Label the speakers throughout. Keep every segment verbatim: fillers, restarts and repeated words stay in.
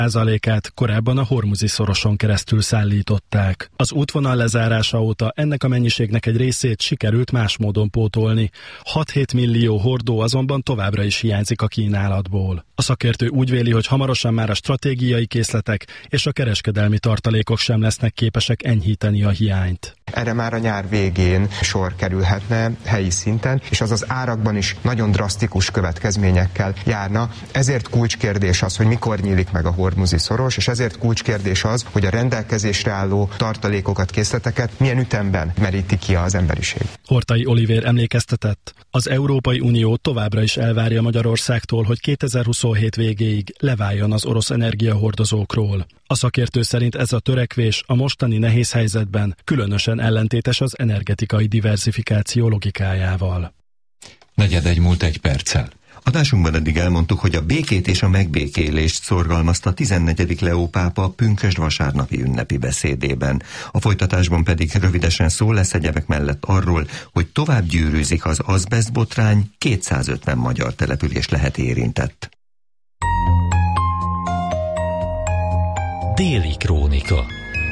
Speaker 1: százalékát korábban a Hormuzi szoroson keresztül szállították. Az útvonal lezárása óta ennek a mennyiségnek egy részét sikerült más módon pótolni. hat-hét millió hordó azonban továbbra is hiányzik a kínálatból. A szakértő úgy véli, hogy hamarosan már a stratégiai készletek és a kereskedelmi tartalékok sem lesznek képesek enyhíteni a hiányt.
Speaker 2: Erre már a nyár végén sor kerülhetne helyi szinten, és az az árakban is nagyon drasztikus következményekkel járna. Ezért kulcskérdés az, hogy mikor nyílik meg a Hormuzi szoros, és ezért kulcskérdés az, hogy a rendelkezésre álló tartalékokat, készleteket milyen ütemben meríti ki az emberiség.
Speaker 1: Horthy Olivér emlékeztetett, az Európai Unió továbbra is elvárja Magyarországtól, hogy kétezer-huszonhét végéig leváljon az orosz energiahordozókról. A szakértő szerint ez a törekvés a mostani nehéz helyzetben különösen ellentétes az energetikai diverzifikáció logikájával.
Speaker 3: Negyedegy múlt egy perccel.
Speaker 4: Adásunkban eddig elmondtuk, hogy a békét és a megbékélést szorgalmazta a tizennegyedik Leó pápa pünkösd vasárnapi ünnepi beszédében. A folytatásban pedig rövidesen szó lesz egyebek mellett arról, hogy tovább gyűrűzik az azbest botrány, kétszázötven magyar település lehet érintett.
Speaker 3: Déli krónika.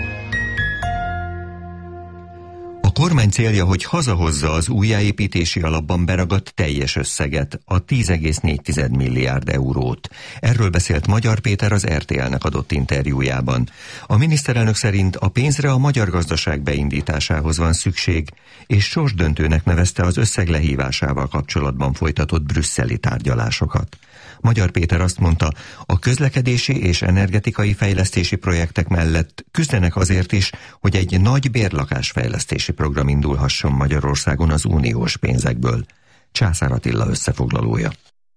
Speaker 4: A kormány célja, hogy hazahozza az újjáépítési alapban beragadt teljes összeget, a tíz egész négy milliárd eurót. Erről beszélt Magyar Péter az er té el-nek adott interjújában. A miniszterelnök szerint a pénzre a magyar gazdaság beindításához van szükség, és sorsdöntőnek nevezte az összeg lehívásával kapcsolatban folytatott brüsszeli tárgyalásokat. Magyar Péter azt mondta, a közlekedési és energetikai fejlesztési projektek mellett küzdenek azért is, hogy egy nagy bérlakásfejlesztési program indulhasson Magyarországon az uniós pénzekből. Császár Attila összefoglalója.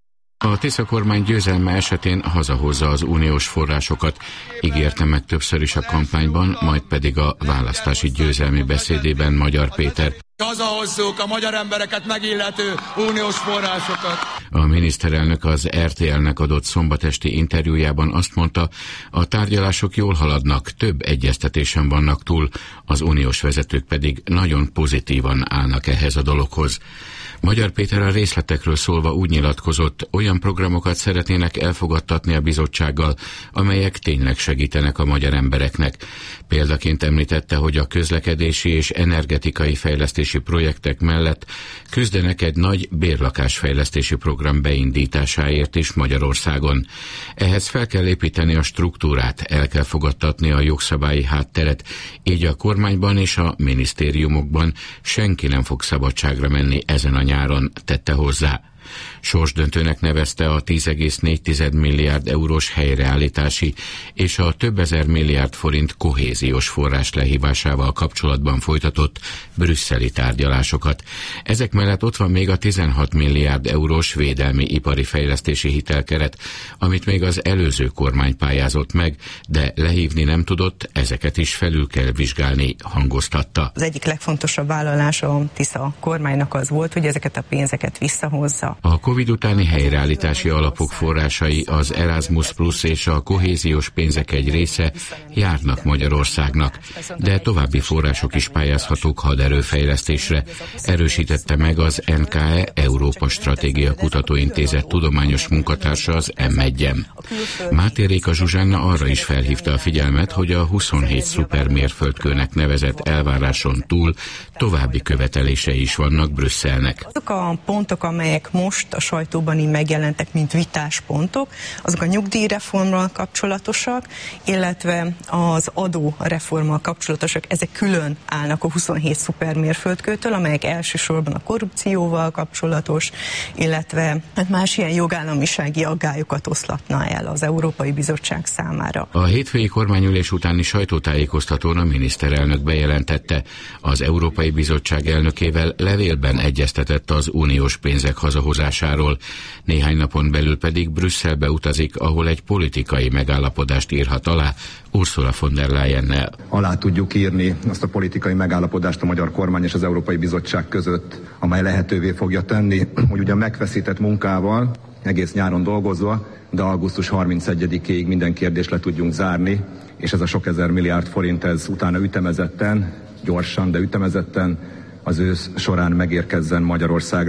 Speaker 5: A Tisza kormány győzelme esetén hazahozza az uniós forrásokat, ígérte meg többször is a kampányban, majd pedig a választási győzelmi beszédében Magyar Péter.
Speaker 6: Hazahozzuk a magyar embereket megillető uniós forrásokat.
Speaker 5: A miniszterelnök az er té el-nek adott szombatesti interjújában azt mondta, a tárgyalások jól haladnak, több egyeztetésen vannak túl, az uniós vezetők pedig nagyon pozitívan állnak ehhez a dologhoz. Magyar Péter a részletekről szólva úgy nyilatkozott, olyan programokat szeretnének elfogadtatni a bizottsággal, amelyek tényleg segítenek a magyar embereknek. Példaként említette, hogy a közlekedési és energetikai fejlesztési projektek mellett küzdenek egy nagy bérlakásfejlesztési program beindításáért is Magyarországon. Ehhez fel kell építeni a struktúrát, el kell fogadtatni a jogszabályi hátteret, így a kormányban és a minisztériumokban senki nem fog szabadságra menni ezen a nyáron, tette hozzá. Sorsdöntőnek nevezte a tíz egész négy milliárd eurós helyreállítási és a több ezer milliárd forint kohéziós forrás lehívásával kapcsolatban folytatott brüsszeli tárgyalásokat. Ezek mellett ott van még a tizenhat milliárd eurós védelmi ipari fejlesztési hitelkeret, amit még az előző kormány pályázott meg, de lehívni nem tudott, ezeket is felül kell vizsgálni, hangoztatta.
Speaker 7: Az egyik legfontosabb vállalás a Tisza kormánynak az volt, hogy ezeket a pénzeket visszahozza.
Speaker 5: A Covid utáni helyreállítási alapok forrásai, az Erasmus Plus és a kohéziós pénzek egy része járnak Magyarországnak, de további források is pályázhatók haderőfejlesztésre, erősítette meg az en ká e Európa Stratégia Kutatóintézet tudományos munkatársa az em egy-en. Máté Réka Zsuzsánna arra is felhívta a figyelmet, hogy a huszonhét szupermérföldkőnek nevezett elváráson túl további követelései is vannak Brüsszelnek.
Speaker 7: Azok a pontok, amelyek most a sajtóban így megjelentek, mint vitáspontok, azok a nyugdíjreformmal kapcsolatosak, illetve az adóreformmal kapcsolatosak, ezek külön állnak a huszonhét szupermérföldkőtől, amelyek elsősorban a korrupcióval kapcsolatos, illetve más ilyen jogállamisági aggályokat oszlatna el az Európai Bizottság számára.
Speaker 5: A hétfői kormányülés utáni sajtótájékoztatón a miniszterelnök bejelentette, az Európai Bizottság elnökével levélben egyeztetett az uniós pénzek hazahozásáról, néhány napon belül pedig Brüsszelbe utazik, ahol egy politikai megállapodást írhat alá Ursula von der Leyennel.
Speaker 8: Alá tudjuk írni azt a politikai megállapodást a magyar kormány és az Európai Bizottság között, amely lehetővé fogja tenni, hogy ugyan megfeszített munkával, egész nyáron dolgozva, de augusztus harmincegyedikéig minden kérdést le tudjunk zárni, és ez a sok ezer milliárd forint ez utána ütemezetten, gyorsan, de ütemezetten az ősz során megérkezzen Magyarországra.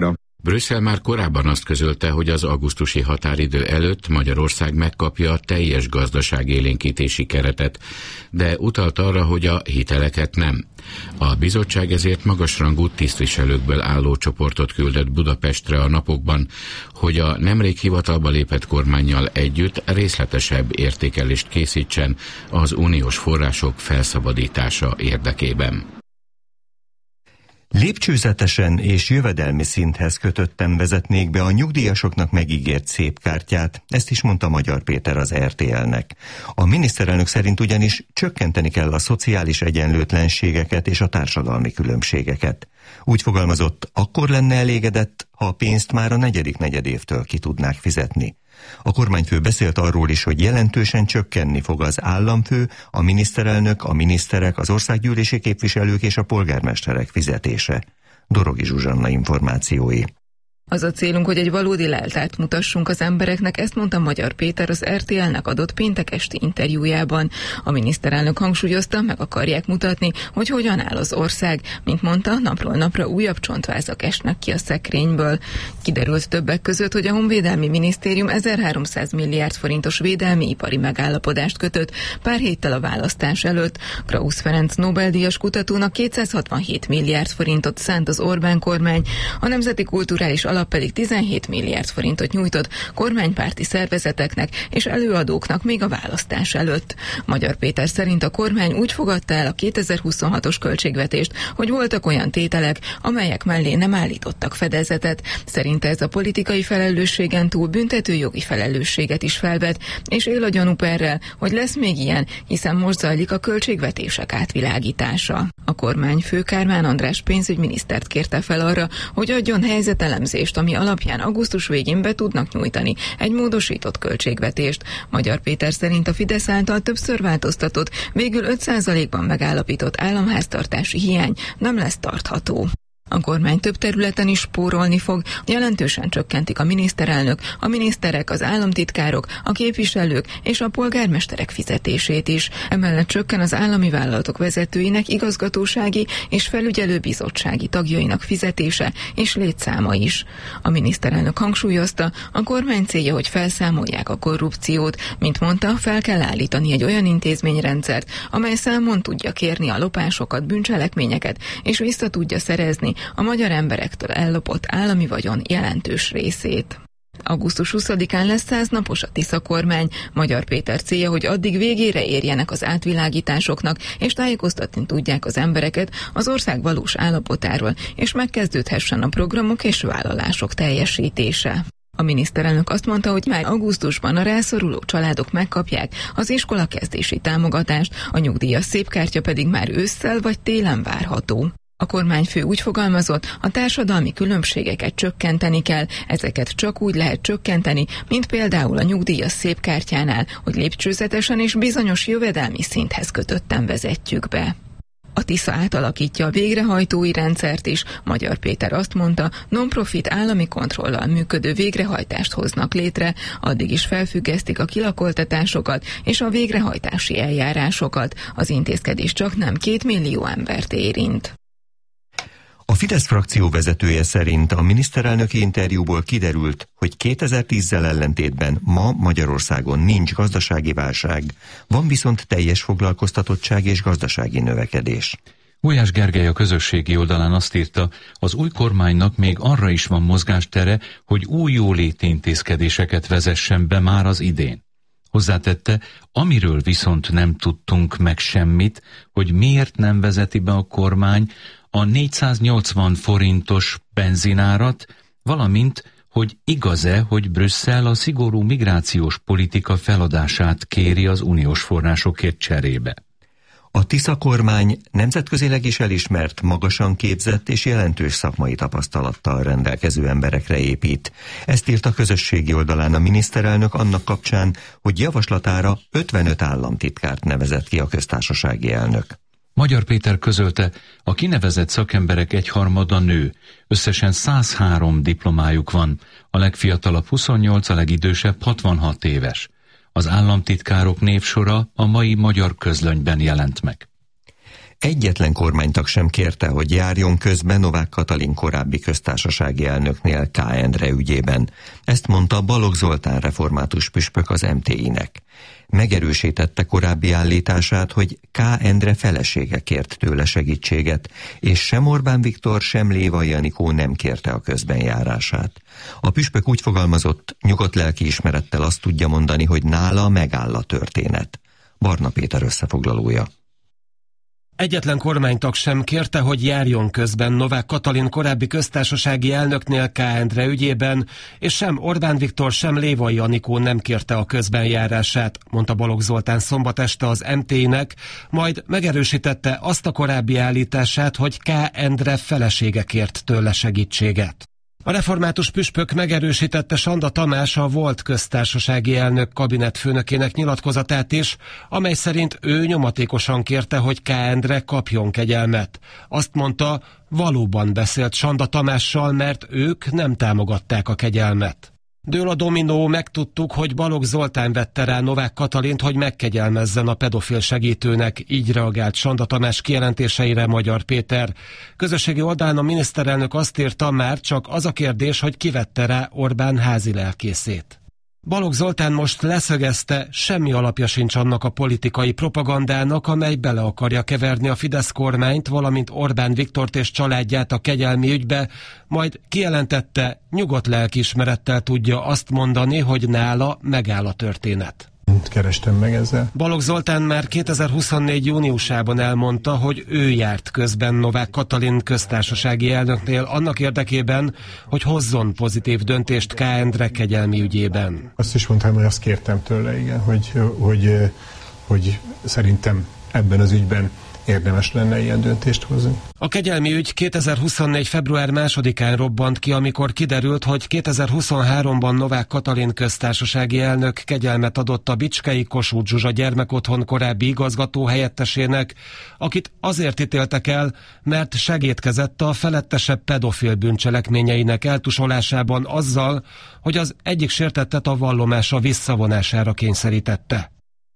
Speaker 5: Brüsszel már korábban azt közölte, hogy az augusztusi határidő előtt Magyarország megkapja a teljes gazdaságélénkítési keretet, de utalt arra, hogy a hiteleket nem. A bizottság ezért magasrangú tisztviselőkből álló csoportot küldött Budapestre a napokban, hogy a nemrég hivatalba lépett kormánnyal együtt részletesebb értékelést készítsen az uniós források felszabadítása érdekében.
Speaker 4: Lépcsőzetesen és jövedelmi szinthez kötötten vezetnék be a nyugdíjasoknak megígért szép kártyát, ezt is mondta Magyar Péter az er té el-nek. A miniszterelnök szerint ugyanis csökkenteni kell a szociális egyenlőtlenségeket és a társadalmi különbségeket. Úgy fogalmazott, akkor lenne elégedett, ha a pénzt már a negyedik negyedévtől ki tudnák fizetni. A kormányfő beszélt arról is, hogy jelentősen csökkenni fog az államfő, a miniszterelnök, a miniszterek, az országgyűlési képviselők és a polgármesterek fizetése. Dorogi Zsuzsanna információi.
Speaker 9: Az a célunk, hogy egy valódi leltárt mutassunk az embereknek, ezt mondta Magyar Péter az er té el-nek adott péntek esti interjújában. A miniszterelnök hangsúlyozta, meg akarják mutatni, hogy hogyan áll az ország. Mint mondta, napról napra újabb csontvázak esnek ki a szekrényből. Kiderült többek között, hogy a Honvédelmi Minisztérium ezerháromszáz milliárd forintos védelmi ipari megállapodást kötött pár héttel a választás előtt. Krausz Ferenc Nobel-díjas kutatónak kétszázhatvanhét milliárd forintot szánt az Orbán kormány, a Nemzeti Kulturális Alap pedig tizenhét milliárd forintot nyújtott kormánypárti szervezeteknek és előadóknak még a választás előtt. Magyar Péter szerint a kormány úgy fogadta el a kétezer-huszonhatos költségvetést, hogy voltak olyan tételek, amelyek mellé nem állítottak fedezetet. Szerinte ez a politikai felelősségen túl büntetőjogi felelősséget is felvet, és él a gyanúperrel, hogy lesz még ilyen, hiszen most zajlik a költségvetések átvilágítása. A kormányfő Kármán András pénzügyminisztert kérte fel arra, hogy adjon helyzetelemzést, ami alapján augusztus végén be tudnak nyújtani egy módosított költségvetést. Magyar Péter szerint a Fidesz által többször változtatott, végül öt százalékban megállapított államháztartási hiány nem lesz tartható. A kormány több területen is spórolni fog, jelentősen csökkentik a miniszterelnök, a miniszterek, az államtitkárok, a képviselők és a polgármesterek fizetését is. Emellett csökken az állami vállalatok vezetőinek igazgatósági és felügyelőbizottsági tagjainak fizetése és létszáma is. A miniszterelnök hangsúlyozta, a kormány célja, hogy felszámolják a korrupciót, mint mondta, fel kell állítani egy olyan intézményrendszert, amely számon tudja kérni a lopásokat, bűncselekményeket és vissza tudja szerezni a magyar emberektől ellopott állami vagyon jelentős részét. augusztus huszadikán lesz száz napos a Tisza kormány. Magyar Péter célja, hogy addig végére érjenek az átvilágításoknak, és tájékoztatni tudják az embereket az ország valós állapotáról, és megkezdődhessen a programok és vállalások teljesítése. A miniszterelnök azt mondta, hogy már augusztusban a rászoruló családok megkapják az iskolakezdési támogatást, a nyugdíjas szépkártya pedig már ősszel vagy télen várható. A kormányfő úgy fogalmazott, a társadalmi különbségeket csökkenteni kell, ezeket csak úgy lehet csökkenteni, mint például a nyugdíjas szépkártyánál, hogy lépcsőzetesen és bizonyos jövedelmi szinthez kötötten vezetjük be. A Tisza átalakítja a végrehajtói rendszert is. Magyar Péter azt mondta, non-profit állami kontrollal működő végrehajtást hoznak létre, addig is felfüggesztik a kilakoltatásokat és a végrehajtási eljárásokat. Az intézkedés csak nem két millió embert érint.
Speaker 4: A Fidesz frakció vezetője szerint a miniszterelnöki interjúból kiderült, hogy kétezer-tízzel ellentétben ma Magyarországon nincs gazdasági válság, van viszont teljes foglalkoztatottság és gazdasági növekedés.
Speaker 3: Gulyás Gergely a közösségi oldalán azt írta, az új kormánynak még arra is van mozgástere, hogy új jóléti intézkedéseket vezessen be már az idén. Hozzátette, amiről viszont nem tudtunk meg semmit, hogy miért nem vezeti be a kormány a négyszáznyolcvan forintos benzinárat, valamint, hogy igaz-e, hogy Brüsszel a szigorú migrációs politika feladását kéri az uniós forrásokért cserébe.
Speaker 4: A Tisza kormány nemzetközileg is elismert, magasan képzett és jelentős szakmai tapasztalattal rendelkező emberekre épít. Ezt írt a közösségi oldalán a miniszterelnök annak kapcsán, hogy javaslatára ötvenöt államtitkárt nevezett ki a köztársasági elnök.
Speaker 3: Magyar Péter közölte, a kinevezett szakemberek egyharmada nő, összesen száz három diplomájuk van, a legfiatalabb huszonnyolc, a legidősebb hatvanhat éves. Az államtitkárok névsora a mai Magyar Közlönyben jelent meg.
Speaker 4: Egyetlen kormánytag sem kérte, hogy járjon közben Novák Katalin korábbi köztársasági elnöknél K. Endre ügyében. Ezt mondta Balogh Zoltán református püspök az em té i-nek. Megerősítette korábbi állítását, hogy K. Endre felesége kért tőle segítséget, és sem Orbán Viktor, sem Lévai Anikó nem kérte a közbenjárását. A püspök úgy fogalmazott, nyugodt lelkiismerettel azt tudja mondani, hogy nála megáll a történet. Barna Péter összefoglalója.
Speaker 10: Egyetlen kormánytag sem kérte, hogy járjon közben Novák Katalin korábbi köztársasági elnöknél K. Endre ügyében, és sem Orbán Viktor, sem Lévai Anikó nem kérte a közbenjárását, mondta Balogh Zoltán szombat este az em té i-nek, majd megerősítette azt a korábbi állítását, hogy K. Endre felesége kért tőle segítséget. A református püspök megerősítette Sanda Tamás, a volt köztársasági elnök kabinetfőnökének nyilatkozatát is, amely szerint ő nyomatékosan kérte, hogy K. Endre kapjon kegyelmet. Azt mondta, valóban beszélt Sanda Tamással, mert ők nem támogatták a kegyelmet. Dől a dominó, megtudtuk, hogy Balogh Zoltán vette rá Novák Katalint, hogy megkegyelmezzen a pedofil segítőnek, így reagált Sanda Tamás kijelentéseire Magyar Péter. Közösségi oldalán a miniszterelnök azt írta, már csak az a kérdés, hogy ki vette rá Orbán házi lelkészét. Balogh Zoltán most leszögezte, semmi alapja sincs annak a politikai propagandának, amely bele akarja keverni a Fidesz kormányt, valamint Orbán Viktort és családját a kegyelmi ügybe, majd kijelentette, nyugodt lelkiismerettel tudja azt mondani, hogy nála megáll a történet.
Speaker 11: Kerestem meg ezzel.
Speaker 10: Balogh Zoltán már kétezer-huszonnégy júniusában elmondta, hogy ő járt közben Novák Katalin köztársasági elnöknél annak érdekében, hogy hozzon pozitív döntést K. Endre kegyelmi ügyében.
Speaker 11: Azt is mondtam, hogy azt kértem tőle, igen, hogy, hogy, hogy szerintem ebben az ügyben érdemes lenne ilyen döntést hozni.
Speaker 10: A kegyelmi ügy kétezer-huszonnégy február másodikán robbant ki, amikor kiderült, hogy kétezer-huszonháromban Novák Katalin köztársasági elnök kegyelmet adott a bicskei Kossuth Zsuzsa gyermekotthon korábbi igazgató helyettesének, akit azért ítéltek el, mert segédkezett a felettese pedofil bűncselekményeinek eltusolásában azzal, hogy az egyik sértettet a vallomása visszavonására kényszerítette.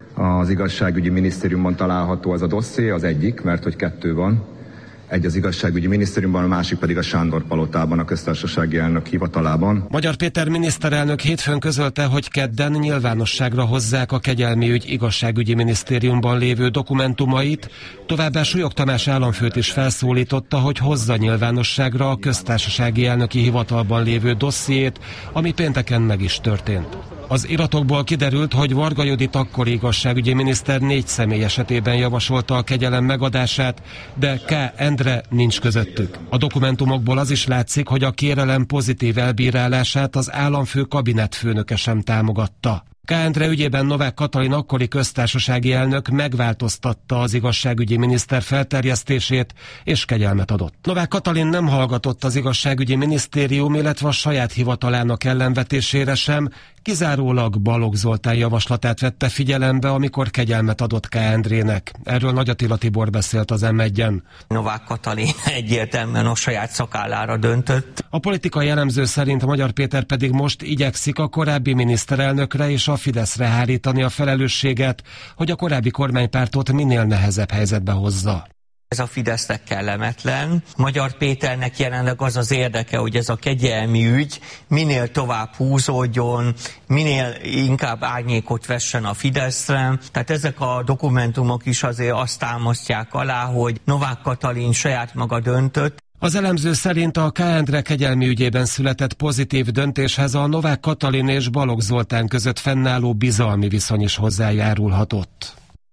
Speaker 8: Az igazságügyi minisztériumban található az a dosszié, az egyik, mert hogy kettő van. Egy az igazságügyi minisztériumban, a másik pedig a Sándor palotában, a köztársasági elnök hivatalában.
Speaker 10: Magyar Péter miniszterelnök hétfőn közölte, hogy kedden nyilvánosságra hozzák a kegyelmi ügy igazságügyi minisztériumban lévő dokumentumait, továbbá Súlyog Tamás államfőt is felszólította, hogy hozza nyilvánosságra a köztársasági elnöki hivatalban lévő dossziét, ami pénteken meg is történt. Az iratokból kiderült, hogy Varga Judit akkori igazságügyi miniszter négy személy esetében javasolta a kegyelem megadását, de K. Endre nincs közöttük. A dokumentumokból az is látszik, hogy a kérelem pozitív elbírálását az államfő kabinetfőnöke sem támogatta. K. Endre ügyében Novák Katalin akkori köztársasági elnök megváltoztatta az igazságügyi miniszter felterjesztését, és kegyelmet adott. Novák Katalin nem hallgatott az igazságügyi minisztérium, illetve a saját hivatalának ellenvetésére sem, kizárólag Balogh Zoltán javaslatát vette figyelembe, amikor kegyelmet adott K. Endrének. Erről Nagy Attila Tibor beszélt az em egyen.
Speaker 12: Novák Katalin egyértelműen a saját szakállára döntött.
Speaker 10: A politikai elemző szerint Magyar Péter pedig most igyekszik a korábbi miniszterelnökre és a Fideszre hárítani a felelősséget, hogy a korábbi kormánypártot minél nehezebb helyzetbe hozza.
Speaker 12: Ez a Fidesznek kellemetlen. Magyar Péternek jelenleg az az érdeke, hogy ez a kegyelmi ügy minél tovább húzódjon, minél inkább árnyékot vessen a Fideszre. Tehát ezek a dokumentumok is azért azt támasztják alá, hogy Novák Katalin saját maga döntött.
Speaker 10: Az elemző szerint a K. Endre kegyelmi ügyében született pozitív döntéshez a Novák Katalin és Balogh Zoltán között fennálló bizalmi viszony is hozzájárulhatott.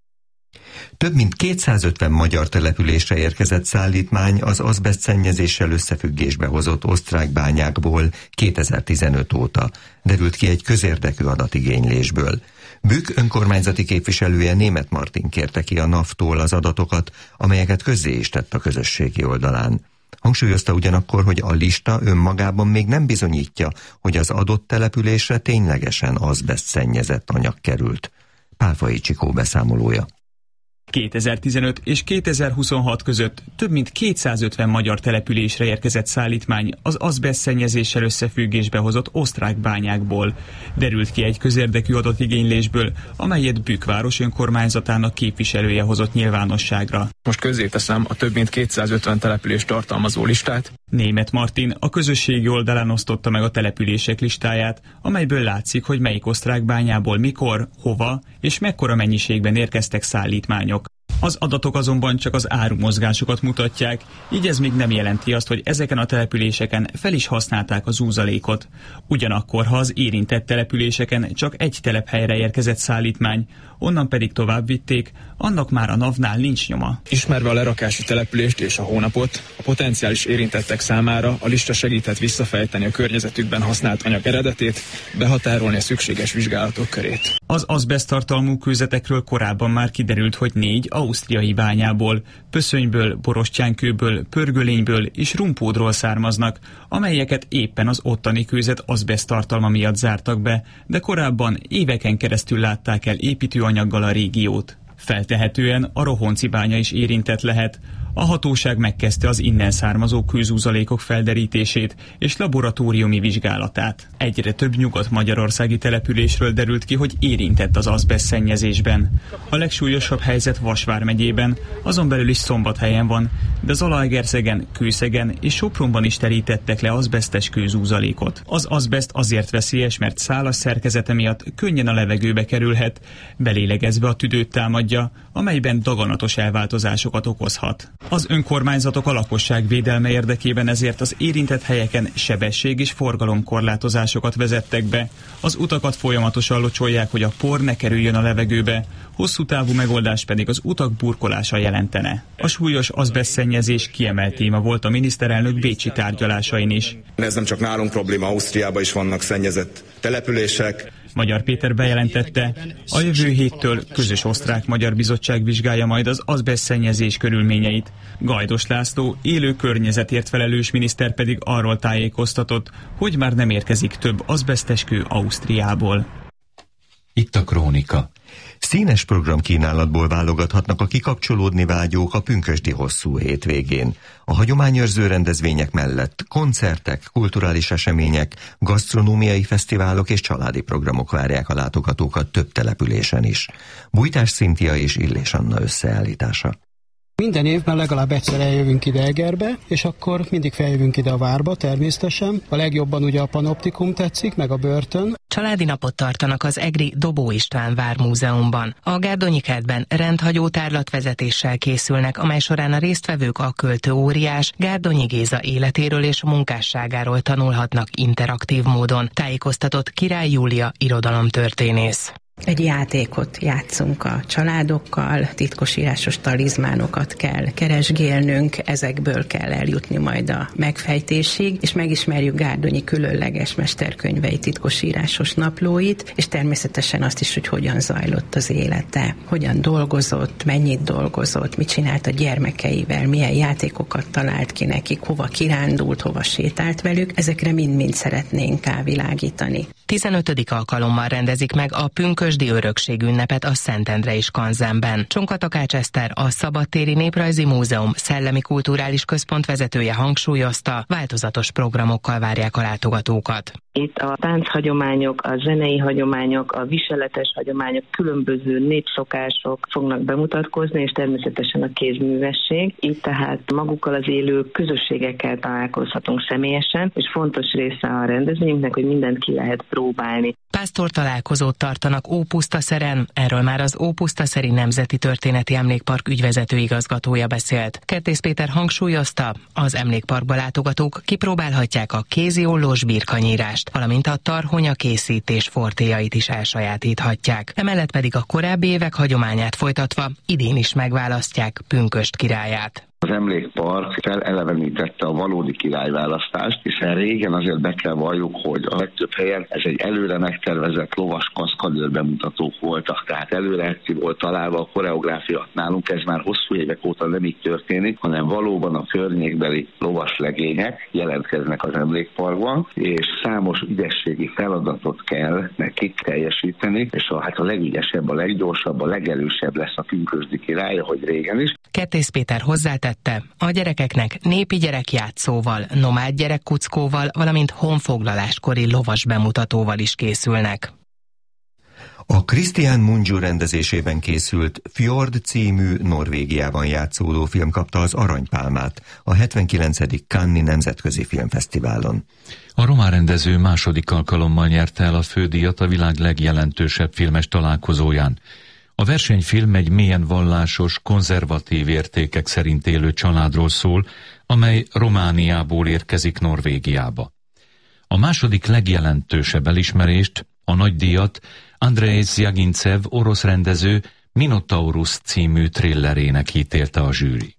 Speaker 4: Több mint kétszázötven magyar településre érkezett szállítmány az azbeszt szennyezéssel összefüggésbe hozott osztrák bányákból kétezer-tizenöt óta, derült ki egy közérdekű adatigénylésből. Bükk önkormányzati képviselője Németh Martin kérte ki a NAV-tól az adatokat, amelyeket közzé is tett a közösségi oldalán. Hangsúlyozta ugyanakkor, hogy a lista önmagában még nem bizonyítja, hogy az adott településre ténylegesen azbeszt szennyezett anyag került. Pálfai Csikó beszámolója.
Speaker 13: kétezer-tizenöt és kétezer-huszonhat között több mint kétszázötven magyar településre érkezett szállítmány az azbesztszennyezéssel összefüggésbe hozott osztrák bányákból. Derült ki egy közérdekű adatigénylésből, amelyet Bükkváros önkormányzatának képviselője hozott nyilvánosságra.
Speaker 14: Most közzéteszem a több mint kétszázötven települést tartalmazó listát.
Speaker 13: Németh Martin a közösségi oldalán osztotta meg a települések listáját, amelyből látszik, hogy melyik osztrák bányából mikor, hova és mekkora mennyiségben érkeztek szállítmányok. Az adatok azonban csak az árumozgásokat mutatják, így ez még nem jelenti azt, hogy ezeken a településeken fel is használták az úzalékot. Ugyanakkor, ha az érintett településeken csak egy telephelyre érkezett szállítmány, onnan pedig tovább vitték, annak már a navnál nincs nyoma.
Speaker 14: Ismerve a lerakási települést és a hónapot, a potenciális érintettek számára a lista segíthet visszafejteni a környezetükben használt anyag eredetét, behatárolni a szükséges vizsgálatok körét.
Speaker 13: Az azbeszttartalmú kőzetekről korábban már kiderült, hogy négy ausztriai bányából, Pöszönyből, Borostyánkőből, Pörgölényből és Rumpódról származnak, amelyeket éppen az ottani kőzet azbeszttartalma miatt zártak be, de korábban éveken keresztül látták el építőanyaggal a régiót. Feltehetően a Rohonci bánya is érintett lehet. A hatóság megkezdte az innen származó kőzúzalékok felderítését és laboratóriumi vizsgálatát. Egyre több nyugat-magyarországi településről derült ki, hogy érintett az azbesztszennyezésben. A legsúlyosabb helyzet Vas vármegyében, azon belül is Szombathelyen van, de Zalaegerszegen, Kőszegen és Sopronban is terítettek le azbesztes kőzúzalékot. Az azbeszt azért veszélyes, mert szálas szerkezete miatt könnyen a levegőbe kerülhet, belélegezve a tüdőt támadja, amelyben daganatos elváltozásokat okozhat. Az önkormányzatok a lakosság védelme érdekében ezért az érintett helyeken sebesség- és forgalomkorlátozásokat vezettek be. Az utakat folyamatosan locsolják, hogy a por ne kerüljön a levegőbe, hosszú távú megoldás pedig az utak burkolása jelentene. A súlyos azbesztszennyezés kiemelt téma volt a miniszterelnök bécsi tárgyalásain is.
Speaker 15: Ez nem csak nálunk probléma, Ausztriában is vannak szennyezett települések.
Speaker 13: Magyar Péter bejelentette, a jövő héttől közös osztrák-magyar bizottság vizsgálja majd az azbesztszennyezés körülményeit. Gajdos László, élő környezetért felelős miniszter pedig arról tájékoztatott, hogy már nem érkezik több azbesztes kő Ausztriából.
Speaker 3: Itt a Krónika.
Speaker 4: Színes programkínálatból válogathatnak a kikapcsolódni vágyók a pünkösdi hosszú hétvégén. A hagyományőrző rendezvények mellett koncertek, kulturális események, gasztronómiai fesztiválok és családi programok várják a látogatókat több településen is. Bújtás Szintia és Illés Anna összeállítása.
Speaker 16: Minden évben legalább egyszer eljövünk ide Egerbe, és akkor mindig feljövünk ide a várba természetesen. A legjobban ugye a Panoptikum tetszik, meg a börtön.
Speaker 17: Családi napot tartanak az egri Dobó István Vármúzeumban. A Gárdonyi kertben rendhagyó tárlatvezetéssel készülnek, amely során a résztvevők a költő óriás Gárdonyi Géza életéről és munkásságáról tanulhatnak interaktív módon, tájékoztatott Király Júlia irodalomtörténész.
Speaker 18: Egy játékot játszunk a családokkal, titkosírásos talizmánokat kell keresgélnünk, ezekből kell eljutni majd a megfejtésig, és megismerjük Gárdonyi különleges mesterkönyvei, titkosírásos naplóit, és természetesen azt is, hogy hogyan zajlott az élete, hogyan dolgozott, mennyit dolgozott, mit csinált a gyermekeivel, milyen játékokat talált ki nekik, hova kirándult, hova sétált velük, ezekre mind-mind szeretnénk rávilágítani.
Speaker 17: tizenötödik alkalommal rendezik meg a pünkösdi örökség ünnepet a Szentendrei Skanzenben. Csonka Takács Eszter, a Szabadtéri Néprajzi Múzeum Szellemi Kulturális Központ vezetője hangsúlyozta, változatos programokkal várják a látogatókat.
Speaker 19: Itt a tánchagyományok, a zenei hagyományok, a viseletes hagyományok, különböző népszokások fognak bemutatkozni, és természetesen a kézművesség. Itt tehát magukkal az élő közösségekkel találkozhatunk személyesen, és fontos része a rendezvényünknek, hogy mindent ki lehet próbálni.
Speaker 17: Pásztor találkozót tartanak Ópusztaszeren, erről már az Ópusztaszeri Nemzeti Történeti Emlékpark ügyvezető igazgatója beszélt. Kertész Péter hangsúlyozta, az emlékparkba látogatók kipróbálhatják a kéziollós birkanyírást, valamint a tarhonya készítés fortéjait is elsajátíthatják. Emellett pedig a korábbi évek hagyományát folytatva idén is megválasztják Pünkösd királyát.
Speaker 20: Az emlékpark felelevenítette a valódi királyválasztást, hiszen régen azért be kell valljuk, hogy a legtöbb helyen ez egy előre megtervezett lovas kaszkadőr bemutatók voltak, tehát előre ki volt találva a koreográfia. Nálunk ez már hosszú évek óta nem így történik, hanem valóban a környékbeli lovas legények jelentkeznek az emlékparkban, és számos ügyességi feladatot kell nekik teljesíteni, és a, hát a legügyesebb, a leggyorsabb, a legerősebb lesz a pünkösdi király, ahogy régen is.
Speaker 17: Kertész Péter hozzátette, a gyerekeknek népi gyerekjátszóval, nomád gyerekkuckóval, valamint honfoglaláskori lovas bemutatóval is készülnek.
Speaker 4: A Christian Mungiu rendezésében készült Fjord című Norvégiában játszódó film kapta az aranypálmát a hetvenkilencedik Cannes-i Nemzetközi Filmfesztiválon.
Speaker 3: A román rendező második alkalommal nyerte el a fődíjat a világ legjelentősebb filmes találkozóján. A versenyfilm egy mélyen vallásos, konzervatív értékek szerint élő családról szól, amely Romániából érkezik Norvégiába. A második legjelentősebb elismerést, a nagydíjat Andrei Zjagincev orosz rendező Minotaurus című thrillerének ítélte a zsűri.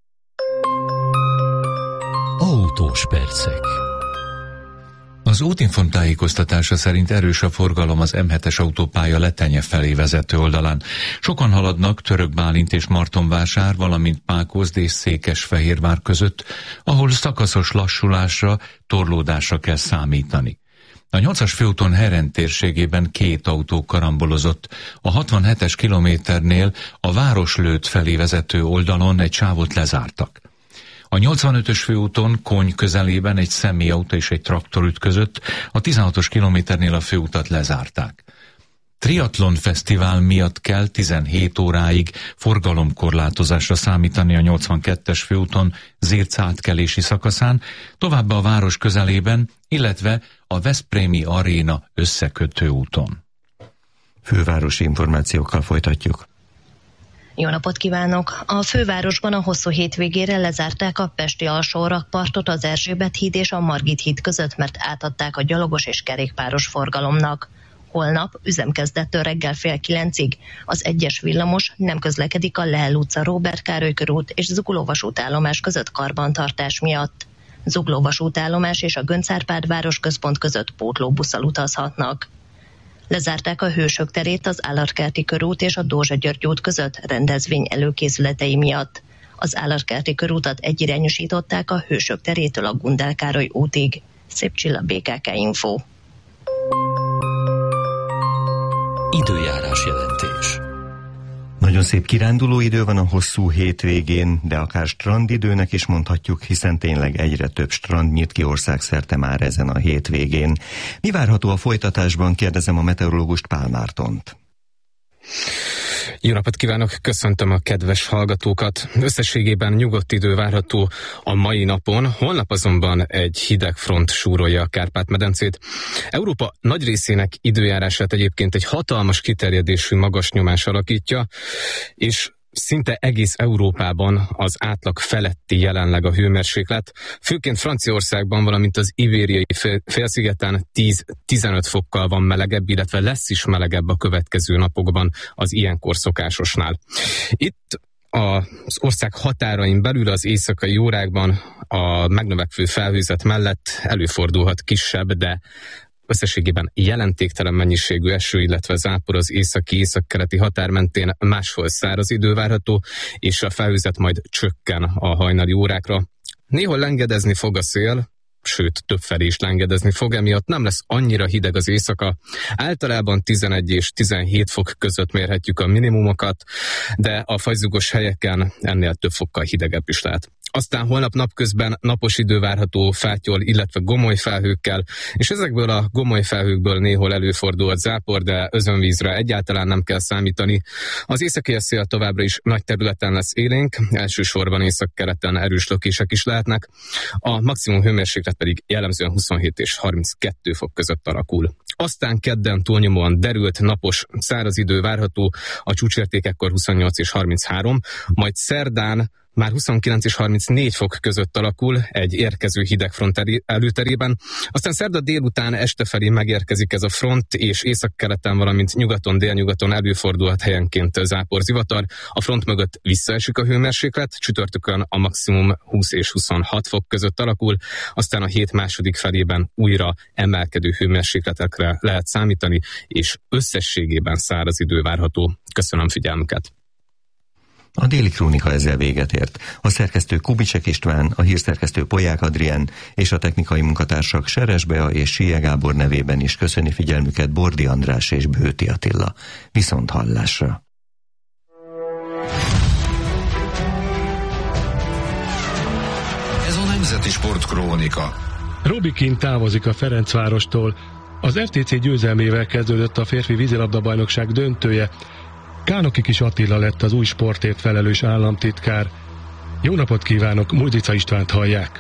Speaker 21: Autós percek.
Speaker 3: Az Útinform tájékoztatása szerint erős a forgalom az M hetes autópálya Letenye felé vezető oldalán. Sokan haladnak Török Bálint és Martonvásár, valamint Pákozd és Székesfehérvár között, ahol szakaszos lassulásra, torlódásra kell számítani. A nyolcas főúton Heren térségében két autó karambolozott. A hatvanhetes kilométernél a Városlőd felé vezető oldalon egy sávot lezártak. A nyolcvanötös főúton Kony közelében egy személyautó és egy traktor ütközött, a tizenhatos kilométernél a főutat lezárták. Triatlon fesztivál miatt kell tizenhét óráig forgalomkorlátozásra számítani a nyolcvankettes főúton Zirc átkelési szakaszán, továbbá a város közelében, illetve a Veszprémi Aréna összekötő úton.
Speaker 4: Fővárosi információkkal folytatjuk.
Speaker 22: Jó napot kívánok! A fővárosban a hosszú hétvégére lezárták a pesti alsó rakpartot az Erzsébet híd és a Margit híd között, mert átadták a gyalogos és kerékpáros forgalomnak. Holnap üzemkezdettől reggel fél kilencig az egyes villamos nem közlekedik a Lehel utca, Róbert Károly körút és Zugló vasútállomás között karbantartás miatt. Zugló vasútállomás és a Göncz Árpád városközpont között pótlóbusszal utazhatnak. Lezárták a Hősök terét az Állartkerti körút és a Dózsa György út között rendezvény előkészületei miatt. Az Állartkerti körútat egyirányosították a Hősök terétől a Gundel Károly útig. Szép Csilla, bé ká ká Info.
Speaker 21: Időjárás jelentés.
Speaker 4: Nagyon szép kiránduló idő van a hosszú hétvégén, de akár strandidőnek is mondhatjuk, hiszen tényleg egyre több strand nyit ki országszerte már ezen a hétvégén. Mi várható a folytatásban, kérdezem a meteorológust, Pál Mártont.
Speaker 23: Jó napot kívánok, köszöntöm a kedves hallgatókat. Összességében nyugodt idő várható a mai napon, holnap azonban egy hideg front súrolja a Kárpát-medencét. Európa nagy részének időjárását egyébként egy hatalmas kiterjedésű magas nyomás alakítja, és szinte egész Európában az átlag feletti jelenleg a hőmérséklet. Főként Franciaországban, valamint az Ibériai félszigeten tíz-tizenöt fokkal van melegebb, illetve lesz is melegebb a következő napokban az ilyenkor szokásosnál. Itt az ország határain belül az éjszakai órákban a megnövekvő felhőzet mellett előfordulhat kisebb, de összességében jelentéktelen mennyiségű eső, illetve zápor az északi-északkeleti határ mentén, máshol száraz idő várható, és a felhőzet majd csökken a hajnali órákra. Néhol lengedezni fog a szél, sőt, többfelé is lengedezni fog, emiatt nem lesz annyira hideg az éjszaka. Általában tizenegy és tizenhét fok között mérhetjük a minimumokat, de a fagyzugos helyeken ennél több fokkal hidegebb is lehet. Aztán holnap napközben napos idő várható fáttyol, illetve gomoly felhőkkel, és ezekből a gomoly felhőkből néhol előfordul zápor, de özönvízre egyáltalán nem kell számítani. Az északi szél továbbra is nagy területen lesz élénk, elsősorban északkeleten erős lökések is lehetnek, a maximum hőmérséklet pedig jellemzően huszonhét és harminckettő fok között alakul. Aztán kedden túlnyomóan derült, napos, száraz idő várható, a csúcsértékekkor huszonnyolc és harminchárom, majd szerdán már huszonkilenc és harmincnégy fok között alakul egy érkező hidegfront előterében. Aztán szerda délután este felé megérkezik ez a front, és északkeleten, valamint nyugaton, délnyugaton előfordulhat helyenként záporzivatar. A front mögött visszaesik a hőmérséklet, csütörtökön a maximum húsz és huszonhat fok között alakul, aztán a hét második felében újra emelkedő hőmérsékletekre lehet számítani, és összességében száraz idő várható. Köszönöm figyelmüket!
Speaker 4: A déli krónika ezzel véget ért. A szerkesztő Kubicsek István, a hírszerkesztő Polyák Adrien és a technikai munkatársak Seres Bea és Sije Gábor nevében is köszöni figyelmüket Bordi András és Bőti Attila. Viszont hallásra!
Speaker 1: Ez a Nemzeti Sport Krónika.
Speaker 2: Robbie Keane távozik a Ferencvárostól. Az ef té cé győzelmével kezdődött a férfi vízilabda-bajnokság döntője. Kánoki Kis Attila lett az új sportért felelős államtitkár. Jó napot kívánok, Múzica Istvánt hallják.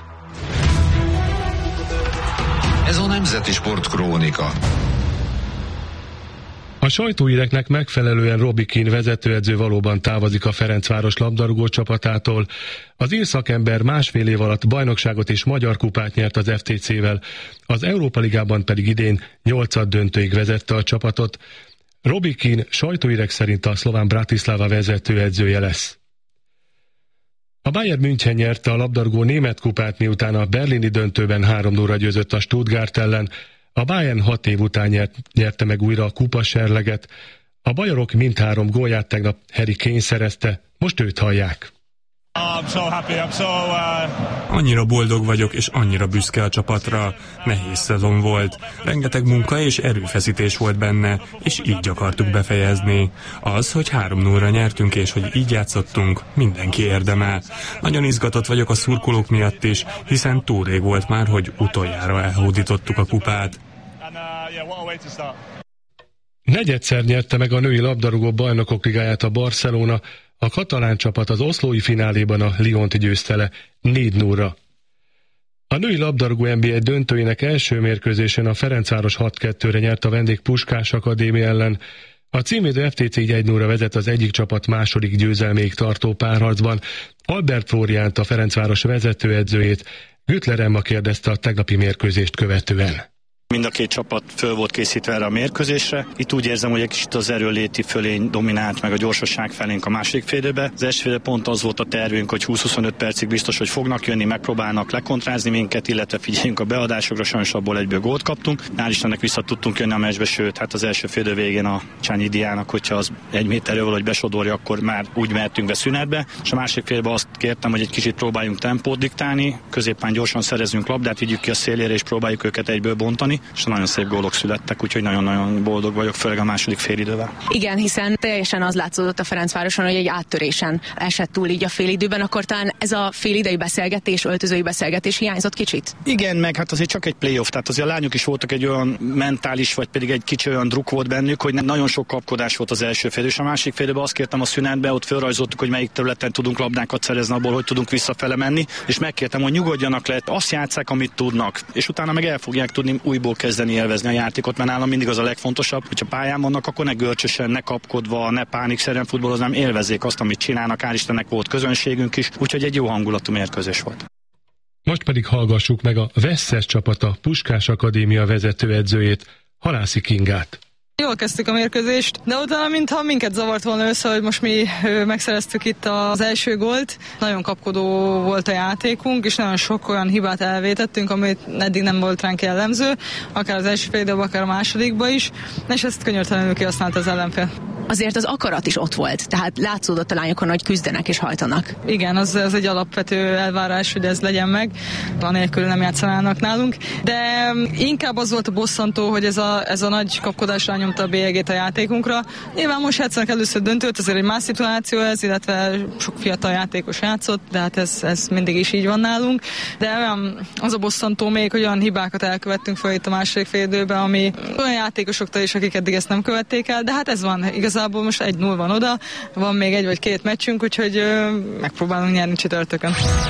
Speaker 1: Ez a Nemzeti Sport Krónika.
Speaker 2: A sajtóhíreknek megfelelően Robbie Keane vezetőedző valóban távozik a Ferencváros labdarúgó csapatától. Az ír szakember másfél év alatt bajnokságot és magyar kupát nyert az ef té cével, az Európa Ligában pedig idén nyolcad döntőig vezette a csapatot. Robbie Keane sajtóhírek szerint a szlován Bratislava vezetőedzője lesz. A Bayern München nyerte a labdarúgó német kupát, miután a berlini döntőben három nulla győzött a Stuttgart ellen. A Bayern hat év után nyert, nyerte meg újra a kupaserleget. A bajorok mindhárom gólját tegnap Harry Kane szerezte, most őt hallják.
Speaker 6: I'm so happy, I'm so, uh... Annyira boldog vagyok, és annyira büszke a csapatra. Nehéz szezon volt. Rengeteg munka és erőfeszítés volt benne, és így akartuk befejezni. Az, hogy három nullra nyertünk, és hogy így játszottunk, mindenki érdemel. Nagyon izgatott vagyok a szurkolók miatt is, hiszen túl rég volt már, hogy utoljára elhódítottuk a kupát.
Speaker 2: Negyedszer nyerte meg a női labdarúgó bajnokok ligáját a Barcelona. A katalán csapat az oszlói fináléban a Lyont győzte le négy nullra. A női labdarúgó en bé á döntőjének első mérkőzésen a Ferencváros hat kettőre nyert a vendég Puskás Akadémia ellen. A címvédő ef té cé így egy nullra vezet az egyik csapat második győzelméig tartó párharcban. Albert Flóriánt, a Ferencváros vezetőedzőjét Güttler Emma kérdezte a tegnapi mérkőzést követően.
Speaker 24: Mind a két csapat föl volt készítve erre a mérkőzésre. Itt úgy érzem, hogy egy kicsit az erőléti fölény dominált, meg a gyorsaság felénk a második félidőbe. Az első félidő pont az volt a tervünk, hogy húsz-huszonöt percig biztos, hogy fognak jönni, megpróbálnak lekontrázni minket, illetve figyeljünk a beadásokra, sajnos abból egyből gólt kaptunk. Hál' Istennek vissza tudtunk jönni a meccsbe, sőt, hát az első félidő végén a Csányi Diának, hogyha az egy méterről valahogy besodorja, akkor már úgy mehetünk be szünetbe. És a másik félben azt kértem, hogy egy kicsit próbáljunk tempót diktálni, középen gyorsan szerezünk labdát, vigyük ki a szélére és próbáljuk őket egyből bontani. És nagyon szép gólok születtek, úgyhogy nagyon-nagyon boldog vagyok, főleg a második félidővel.
Speaker 25: Igen, hiszen teljesen az látszódott a Ferencvároson, hogy egy áttörésen esett túl így a félidőben, akkor talán ez a félidei beszélgetés, öltözői beszélgetés hiányzott kicsit?
Speaker 24: Igen, meg hát azért csak egy playoff, tehát azért a lányok is voltak egy olyan mentális, vagy pedig egy kicsi olyan druk volt bennük, hogy nagyon sok kapkodás volt az első félidő, és a másik félidőben azt kértem a szünetbe, ott felrajzoltuk, hogy melyik területen tudunk labdákat szerezni, abból hogy tudunk visszafele menni, és megkértem, hogy nyugodjanak le, azt játsszák, amit tudnak, és utána meg el fogják tudni újból kezdeni élvezni a játékot, mert nálam mindig az a legfontosabb, hogyha pályán vannak, akkor ne görcsösen, ne kapkodva, ne pánikszerűen futballoznám, élvezzék azt, amit csinálnak, hál' Istennek volt közönségünk is, úgyhogy egy jó hangulatú mérkőzés volt.
Speaker 2: Most pedig hallgassuk meg a Veszes csapata Puskás Akadémia vezetőedzőjét, Halászi Kingát.
Speaker 26: Jól kezdtük a mérkőzést, de utána mintha minket zavart volna össze, hogy most mi megszereztük itt az első gólt. Nagyon kapkodó volt a játékunk, és nagyon sok olyan hibát elvétettünk, amit eddig nem volt ránk jellemző, akár az első fél időben, akár a másodikban is, és ezt könyörtelenül kihasznált az ellenfél.
Speaker 25: Azért az akarat is ott volt, tehát látszódott a lányokon, hogy küzdenek és hajtanak.
Speaker 26: Igen, az, az egy alapvető elvárás, hogy ez legyen meg, anélkül nem játszanának nálunk, de inkább az volt a bosszantó, hogy ez a, ez a nagy kapkodás rányomta a bélyegét a játékunkra. Nyilván most játszanak először döntőt, azért egy más szituáció ez, illetve sok fiatal játékos játszott, de hát ez, ez mindig is így van nálunk. De az a bosszantó még, hogy olyan hibákat elkövettünk fel itt a második fél időben, ami olyan játékosoktól is, akik eddig ezt nem követték el, de hát ez van. Igazából most egy null van oda, van még egy vagy két meccsünk, úgyhogy ö, megpróbálunk nyerni csütörtökön.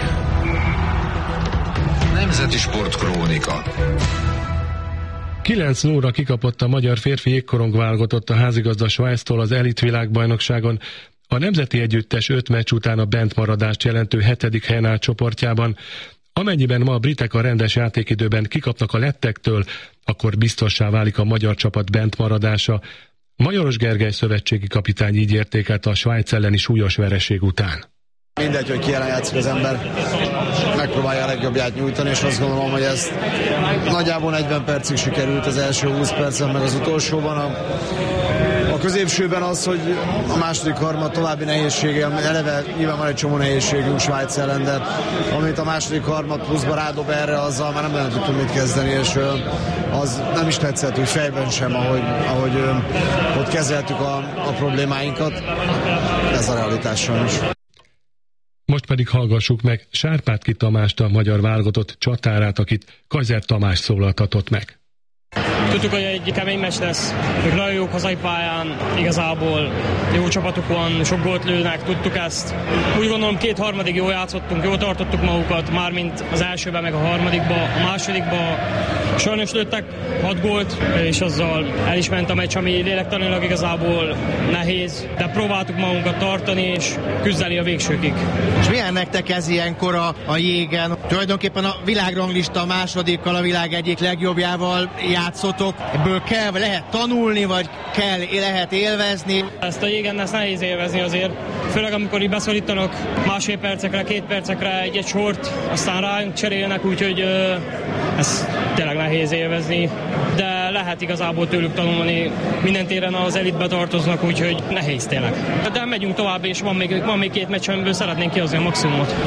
Speaker 1: Nemzeti Sport Krónika.
Speaker 2: kilenc nullra kikapott a magyar férfi jégkorong válogatott a házigazda Svájctól az elit világbajnokságon. A nemzeti együttes öt meccs után a bentmaradást jelentő hetedik helyen állt csoportjában. Amennyiben ma a britek a rendes játékidőben kikapnak a lettektől, akkor biztossá válik a magyar csapat bentmaradása. Magyaros Gergely szövetségi kapitány így értékelte a Svájc elleni súlyos vereség után.
Speaker 5: Mindegy, hogy ki ellen játszik az ember, megpróbálja a legjobbját nyújtani, és azt gondolom, hogy ez nagyjából negyven percig sikerült, az első húsz percen, meg az utolsóban. A, a középsőben az, hogy a második harmad további nehézsége, eleve nyilván van egy csomó nehézségünk Svájc ellen, de amit a második harmad pluszba rádob erre, azzal már nem nagyon tudtunk mit kezdeni, és az nem is tetszett, hogy fejben sem, ahogy, ahogy ott kezeltük a, a problémáinkat. Ez a realitás sajnos.
Speaker 2: Most pedig hallgassuk meg Sárpátki Tamást, a magyar válogatott csatárát, akit Kaiser Tamás szólaltatott meg.
Speaker 7: Tudtuk, hogy egy kemény meccs lesz, ők nagyon jók hazai pályán, igazából jó csapatuk van, sok gólt lőnek, tudtuk ezt. Úgy gondolom, két harmadig jól játszottunk, jól tartottuk magukat, mármint az elsőben, meg a harmadikba, a másodikba sajnos lőttek hat gólt, és azzal el is ment a meccs, ami lélektanilag igazából nehéz, de próbáltuk magunkat tartani, és küzdeni a végsőkig.
Speaker 8: És milyen nektek ez ilyenkor a, a jégen? Tulajdonképpen a világranglista a másodikkal, a világ egyik legjobbjával játszotok. Ebből kell, vagy lehet tanulni, vagy kell, lehet élvezni?
Speaker 7: Ezt a jégen ezt nehéz élvezni azért. Főleg amikor így beszorítanak másfél percekre, két percekre egy-egy sort, aztán ránk cserélnek, úgyhogy ö, ez tényleg nehéz élvezni. De lehet igazából tőlük tanulni. Minden téren az elitbe tartoznak, úgyhogy nehéz tényleg. De megyünk tovább, és van még, van még két meccs, amiből szeretnénk kihozni a maximumot.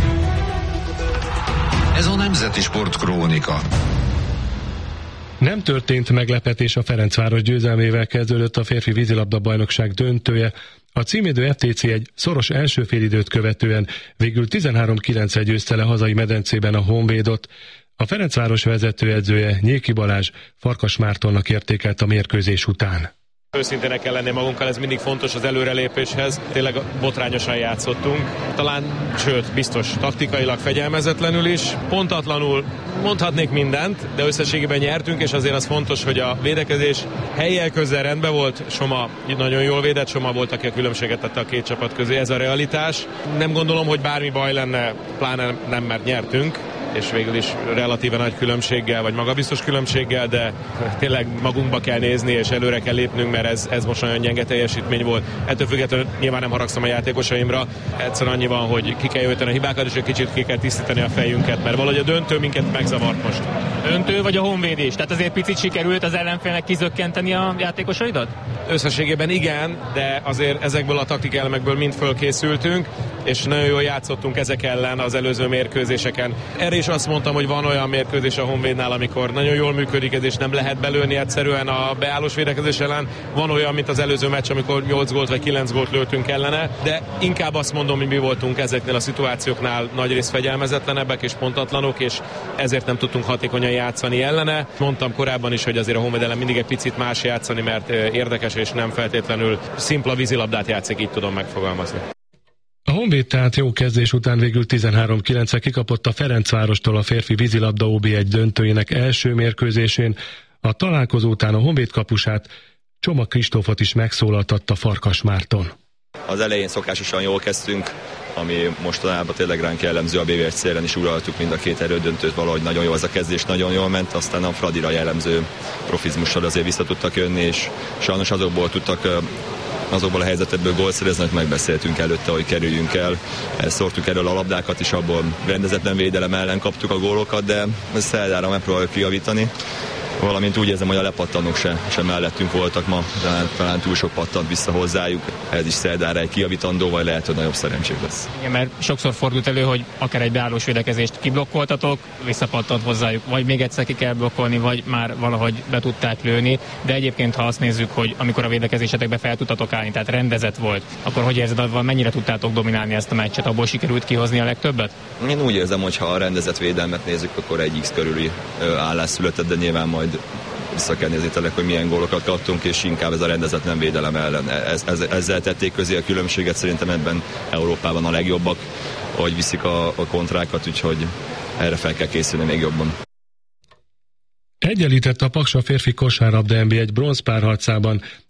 Speaker 1: Ez a Nemzeti Sport Krónika.
Speaker 2: Nem történt meglepetés, a Ferencváros győzelmével kezdődött a férfi vízilabda-bajnokság döntője. A címédő ef té cé egy szoros első félidőt követően végül tizenhárom kilencre győzte le hazai medencében a Honvédot. A Ferencváros vezetőedzője, Nyéki Balázs Farkas Mártonnak értékelt a mérkőzés után.
Speaker 9: Őszintének kell lenni magunkkal, ez mindig fontos az előrelépéshez. Tényleg botrányosan játszottunk. Talán, sőt, biztos taktikailag fegyelmezetlenül is. Pontatlanul mondhatnék mindent, de összességében nyertünk, és azért az fontos, hogy a védekezés hellyel közel rendben volt. Soma nagyon jól védett, Soma volt, aki a különbséget tette a két csapat közé. Ez a realitás. Nem gondolom, hogy bármi baj lenne, pláne nem, mert nyertünk, és végül is relatíve nagy különbséggel, vagy magabiztos különbséggel, de tényleg magunkba kell nézni, és előre kell lépnünk, mert ez, ez most nagyon gyenge teljesítmény volt. Ettől függetlenül nyilván nem haragszom a játékosaimra, egyszerűen annyi van, hogy ki kell jöjteni a hibákat, és egy kicsit ki kell tisztítani a fejünket, mert valahogy a döntő minket megzavart most.
Speaker 11: Döntő vagy a honvédés? Tehát azért picit sikerült az ellenfélnek kizökkenteni a játékosaidat?
Speaker 9: Összességében igen, de azért ezekből a taktikálemekből mind fölkészültünk, és nagyon jól játszottunk ezek ellen az előző mérkőzéseken. Erre is azt mondtam, hogy van olyan mérkőzés a Honvédnál, amikor nagyon jól működik ez, és nem lehet belőni egyszerűen a beállós védekezés ellen. Van olyan, mint az előző meccs, amikor nyolc gólt vagy kilenc gólt lőttünk ellene, de inkább azt mondom, hogy mi voltunk ezeknél a szituációknál nagyrészt fegyelmezetlenebbek és pontatlanok, és ezért nem tudtunk hatékonyan játszani ellene. Mondtam korábban is, hogy azért a Honvéd ellen mindig egy picit más játszani, mert érdekes és nem feltétlenül szimpla vízilabdát játszik, így tudom megfogalmazni.
Speaker 2: A Honvéd tehát jó kezdés után végül tizenhárom kilencre kikapott a Ferencvárostól a férfi vízilabda ó bé egy döntőjének első mérkőzésén. A találkozó után a Honvéd kapusát, Csoma Kristófot is megszólaltatta Farkas Márton.
Speaker 12: Az elején szokásosan jól kezdtünk, ami mostanában tényleg ránk jellemző, a bé vé es cé-en is uraltuk mind a két erődöntőt, valahogy nagyon jó az a kezdés, nagyon jól ment, aztán a Fradira jellemző profizmussal azért vissza tudtak jönni, és sajnos azokból tudtak azokból a helyzetekből gólt szerezni, hogy megbeszéltünk előtte, hogy kerüljünk el. Szórtuk erről a labdákat is, abból rendezetlen védelem ellen kaptuk a gólokat, de szerdára megpróbáljuk kijavítani. Valamint úgy érzem, hogy a lepattanók se, se mellettünk voltak ma, talán, talán túl sok pattant vissza hozzájuk. Ez is szerdára egy kijavítandó, vagy lehet, hogy nagyobb szerencség lesz.
Speaker 11: Igen, mert sokszor fordult elő, hogy akár egy beállós védekezést kiblokkoltatok, visszapattant hozzájuk, vagy még egyszer ki kell blokkolni, vagy már valahogy be tudták lőni. De egyébként, ha azt nézzük, hogy amikor a védekezésetekbe fel tudtatok állni, tehát rendezett volt, akkor hogy érzed, mennyire tudtátok dominálni ezt a meccset, abból sikerült kihozni a legtöbbet?
Speaker 12: Én úgy érzem, hogy ha a rendezett védelmet nézzük, akkor egy X körüli állás született, de nyilván majd vissza kell nézni tényleg, hogy milyen gólokat kaptunk, és inkább ez a rendezetlen védelem ellen. Ez, ez, ezzel tették közé a különbséget, szerintem ebben Európában a legjobbak, hogy viszik a, a kontrákat, úgyhogy erre fel kell készülni még jobban.
Speaker 2: Egyenlített a Paksa férfi kosárlabda en bé egy bronzpárharcában.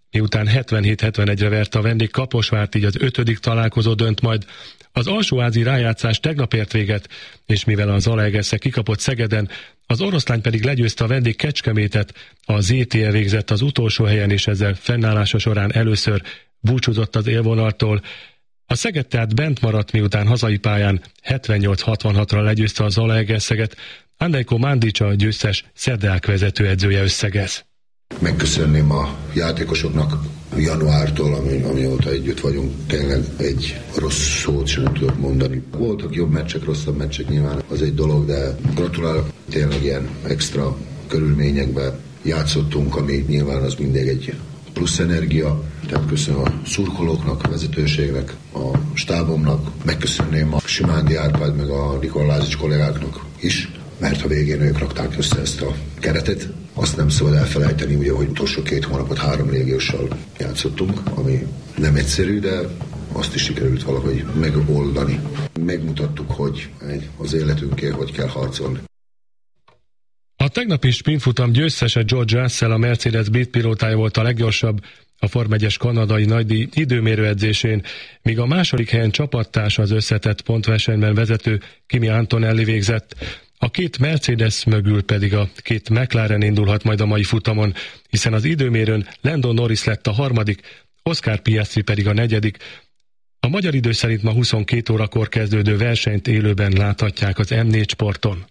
Speaker 2: miután hetvenhét hetvenegyre verte a vendég Kaposvárt, így az ötödik találkozó dönt majd. Az alsóházi rájátszás tegnap ért véget, és mivel a Zalaegerszeg kikapott Szegeden, az Oroszlány pedig legyőzte a vendég Kecskemétet, a zé té e végzett az utolsó helyen, és ezzel fennállása során először búcsúzott az élvonaltól. A Szeged tehát bent maradt, miután hazai pályán hetvennyolc hatvanhatra legyőzte a Zalaegerszeget. Andejko Mandic, a győztes Szerdeák vezetőedzője összegez.
Speaker 10: Megköszönném a játékosoknak januártól, ami, amióta együtt vagyunk, tényleg egy rossz szót sem tudok mondani. Voltak jobb meccsek, rosszabb meccsek, nyilván az egy dolog, de gratulálok, tényleg ilyen extra körülményekben játszottunk, ami nyilván az mindig egy plusz energia. Tehát köszönöm a szurkolóknak, a vezetőségnek, a stábomnak, megköszönném a Simándi Árpád meg a Nikolázics kollégáknak is, mert a végén ők rakták össze ezt a keretet. Azt nem szabad elfelejteni, ugye, hogy utolsó két hónapot három légióssal játszottunk, ami nem egyszerű, de azt is sikerült valahogy megoldani. Megmutattuk, hogy az életünkért hogy kell harcolni.
Speaker 2: A tegnapi sprintfutam győztese George Russell, a Mercedes brit pilótája volt a leggyorsabb a Form egyes kanadai nagydíj időmérő edzésén, míg a második helyen csapattársa az összetett pontversenyben vezető Kimi Antonelli végzett. A két Mercedes mögül pedig a két McLaren indulhat majd a mai futamon, hiszen az időmérőn Lando Norris lett a harmadik, Oscar Piastri pedig a negyedik. A magyar idő szerint ma huszonkét órakor kezdődő versenyt élőben láthatják az em négy Sporton.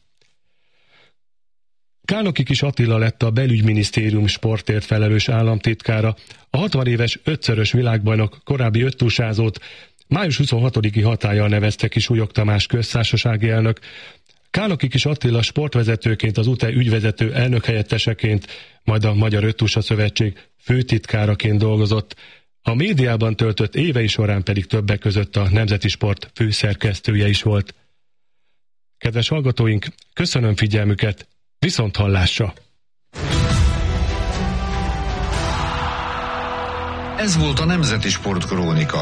Speaker 2: Kálnoki Kis Attila lett a belügyminisztérium sportért felelős államtitkára. A hatvan éves ötszörös világbajnok korábbi öttúsázót május huszonhatodiki hatállyal nevezte ki Súlyog Tamás köztársasági elnök. Kálnoki Kis Attila sportvezetőként, az u té e ügyvezető elnökhelyetteseként, majd a Magyar Öttúsa Szövetség főtitkáraként dolgozott. A médiában töltött évei során pedig többek között a Nemzeti Sport főszerkesztője is volt. Kedves hallgatóink, köszönöm figyelmüket, viszont hallásra!
Speaker 1: Ez volt a Nemzeti Sport Krónika.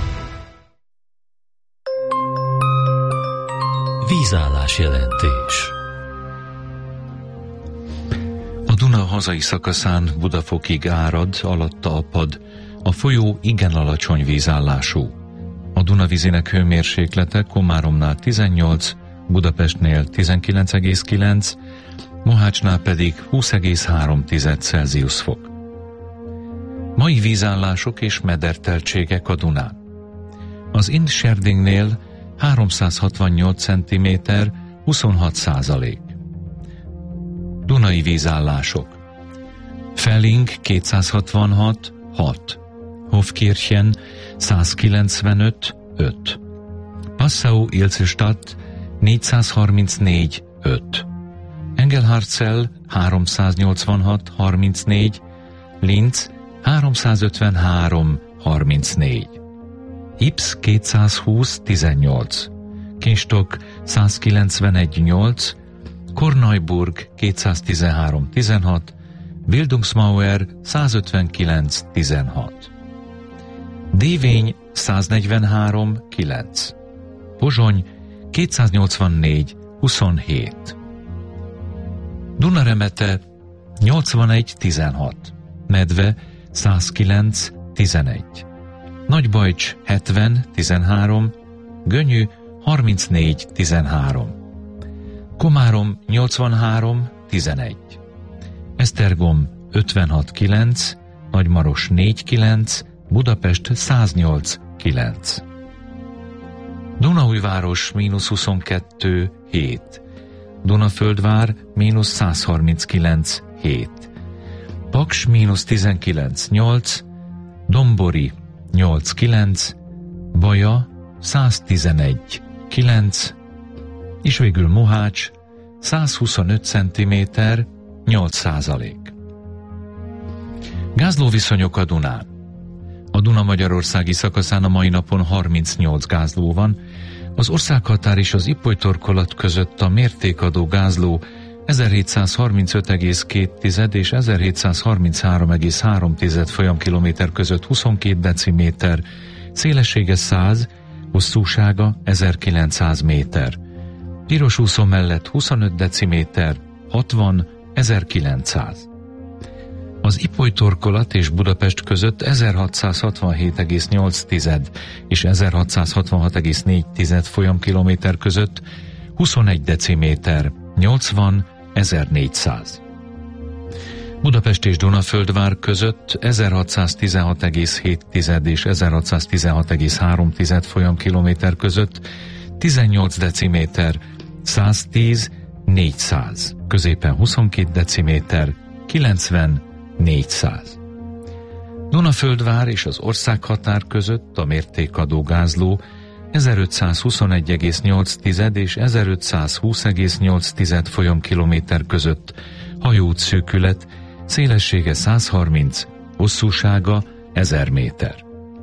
Speaker 21: Vízállás jelentés.
Speaker 3: A Duna hazai szakaszán Budafokig árad, alatta apad, a folyó igen alacsony vízállású. A Duna vízének hőmérséklete Komáromnál tizennyolc, Budapestnél tizenkilenc egész kilenc, Mohácsnál pedig húsz egész három Celsius fok. Mai vízállások és mederteltségek a Dunán. Az Ind-Serdingnél háromszázhatvannyolc centiméter, huszonhat százalék. Dunai vízállások. Felling kétszázhatvanhat, hat. Hofkirchen százkilencvenöt, öt. Passau-Ilzestadt négyszázharmincnégy, öt. Engelhardzell háromszáznyolcvanhat, harmincnégy, Linz háromszázötvenhárom, harmincnégy. Ips kétszázhúsz, tizennyolc, Kinstok százkilencvenegy, nyolc, Korneuburg kétszáztizenhárom, tizenhat, Bildungsmauer százötvenkilenc, tizenhat. Dévény száznegyvenhárom, kilenc, Pozsony kétszáznyolcvannégy, huszonhét. Dunaremete nyolcvanegy, tizenhat, Medve százkilenc, tizenegy, Nagybajcs hetven, tizenhárom, Gönyű harmincnégy, tizenhárom, Komárom nyolcvanhárom, tizenegy, Esztergom ötvenhat, kilenc, Nagymaros négy, kilenc, Budapest száznyolc, kilenc. Dunaújváros mínusz huszonkettő, hét, Dunaföldvár mínusz százharminckilenc, hét, Paks mínusz tizenkilenc, nyolc, Dombori nyolc, kilenc, Baja száztizenegy, kilenc, és végül Mohács százhuszonöt centiméter, nyolc százalék. Gázlóviszonyok a Dunán. A Duna-magyarországi szakaszán a mai napon harmincnyolc gázló van, az országhatár és az Ipolytorkolat között a mértékadó gázló ezerhétszázharmincöt egész két és ezerhétszázharminchárom egész három folyamkilométer között huszonkét deciméter, szélessége száz, hosszúsága ezerkilencszáz méter. Piros úszó mellett huszonöt deciméter, hatvan, ezerkilencszáz. Az Ipoly-torkolat és Budapest között ezerhatszázhatvanhét egész nyolc és ezerhatszázhatvanhat egész négy folyamkilométer között huszonegy deciméter, nyolcvan ezernégyszáz. Budapest és Dunaföldvár között ezerhatszáztizenhat egész hét és ezerhatszáztizenhat egész három folyamkilométer között tizennyolc deciméter, száztíz négyszáz, középen huszonkét deciméter, kilencven négyszáz. Dunaföldvár és az országhatár között a mértékadó gázló ezerötszázhuszonegy egész nyolc és ezerötszázhúsz egész nyolc folyamkilométer között hajóút szűkület, szélessége száz harminc, hosszúsága ezer méter.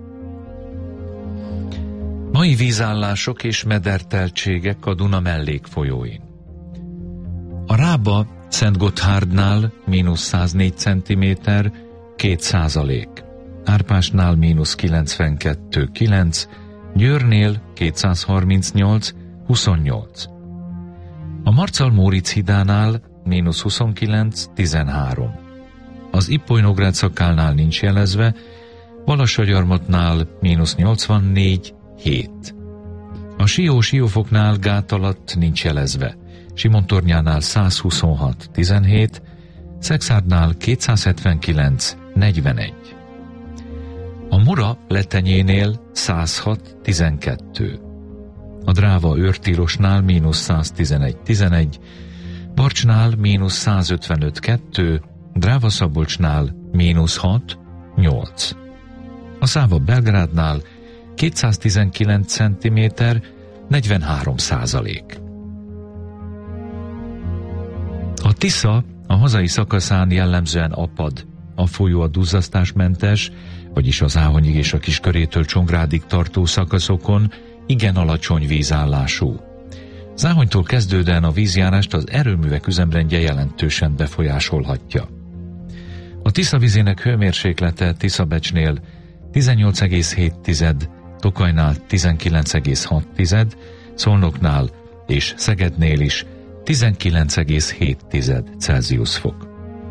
Speaker 3: Mai vízállások és mederteltségek a Duna mellékfolyóin. A Rába Szentgotthárdnál mínusz száznégy centiméter, két százalék, Árpásnál mínusz kilencvenkettő kilenc, Győrnél kétszázharmincnyolc huszonnyolc. A Marcal-Móricz hidánál mínusz huszonkilenc tizenhárom. Az Ipoly-Nógrád szakálnál nincs jelezve, Balassagyarmatnál mínusz nyolcvannégy hét. A Sió-Siófoknál gát alatt nincs jelezve, Simontornyánál száz huszonhat tizenhét, Szexárdnál kétszázhetvenkilenc negyvenegy. A Mura Letenyénél száz hat tizenkettő. A Dráva Őrtilosnál mínusz száztizenegy tizenegy, Barcsnál mínusz százötvenöt kettő, Dráva Szabolcsnál mínusz hat nyolc. A Száva Belgrádnál kétszáztizenkilenc centiméter, negyvenhárom százalék. A Tisza a hazai szakaszán jellemzően apad, a folyó a duzzasztásmentes, vagyis az Áhonyig és a Kiskörétől Csongrádig tartó szakaszokon igen alacsony vízállású. Záhonytól kezdődően a vízjárást az erőművek üzemrendje jelentősen befolyásolhatja. A Tisza vizének hőmérséklete Tiszabecsnél tizennyolc egész hét, Tokajnál tizenkilenc egész hat, Szolnoknál és Szegednél is tizenkilenc egész hét Celsius fok.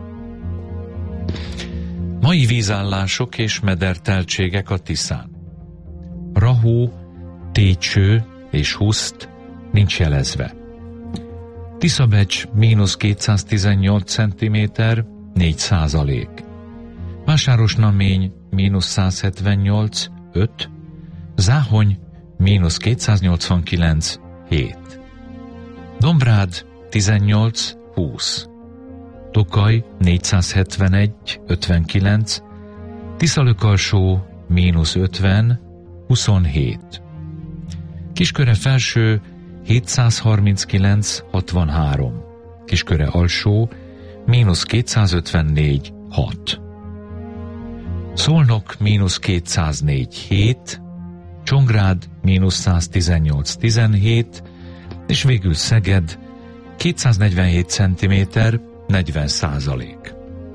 Speaker 3: Mai vízállások és mederteltségek a Tiszán. Rahó, Técső és Huszt nincs jelezve. Tiszabecs mínusz kétszáztizennyolc centiméter, négy százalék. Vásárosnamény mínusz százhetvennyolc, öt. Záhony mínusz kétszáznyolcvankilenc, hét. Dombrád tizennyolc, húsz. Tokaj négyszázhetvenegy, ötvenkilenc. Tiszalök-alsó mínusz ötven, huszonhét. Kisköre felső hétszázharminckilenc, hatvanhárom. Kisköre alsó mínusz kétszázötvennégy, hat. Szolnok mínusz kétszáznégy, hét. Csongrád mínusz száztizennyolc, tizenhét. És végül Szeged kétszáznegyvenhét centiméter, negyven százalék.